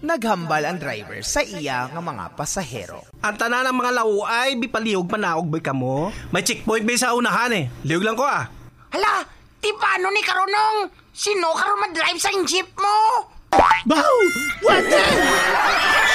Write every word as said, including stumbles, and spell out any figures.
naghambal ang driver sa iya nga mga pasahero. Ang tanan ng mga lao ay bipalihog panaog ba ka mo? May checkpoint ba sa unahan eh. Lihog lang ko ah. Hala, ti paano ni karunong? Sino karon madrive sa jeep mo? Bow! What the?